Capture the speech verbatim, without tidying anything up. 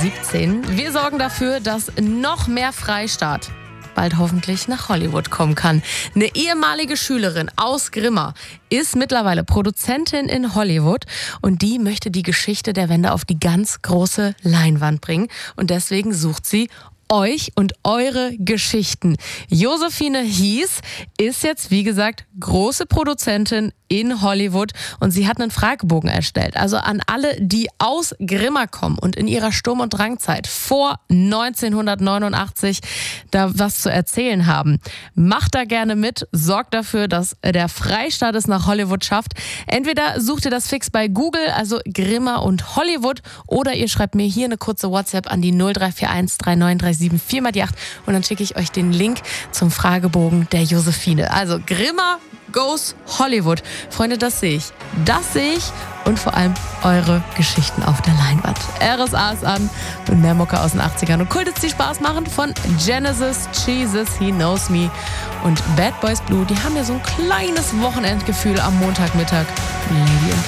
siebzehn. Wir sorgen dafür, dass noch mehr Freistaat bald hoffentlich nach Hollywood kommen kann. Eine ehemalige Schülerin aus Grimma ist mittlerweile Produzentin in Hollywood und die möchte die Geschichte der Wende auf die ganz große Leinwand bringen und deswegen sucht sie euch und eure Geschichten. Josephine Hies ist jetzt, wie gesagt, große Produzentin in Hollywood und sie hat einen Fragebogen erstellt. Also an alle, die aus Grimma kommen und in ihrer Sturm- und Drangzeit vor neunzehnhundertneunundachtzig da was zu erzählen haben. Macht da gerne mit, sorgt dafür, dass der Freistaat es nach Hollywood schafft. Entweder sucht ihr das fix bei Google, also Grimma und Hollywood, oder ihr schreibt mir hier eine kurze WhatsApp an die null drei vier eins drei neun drei sieben vier mal die acht und dann schicke ich euch den Link zum Fragebogen der Josephine. Also Grimma goes Hollywood. Freunde, das sehe ich. Das sehe ich und vor allem eure Geschichten auf der Leinwand. R S A ist an und mehr Mucke aus den achtzigern und Kultits, die Spaß machen, von Genesis, Jesus, He Knows Me und Bad Boys Blue. Die haben ja so ein kleines Wochenendgefühl am Montagmittag. Lady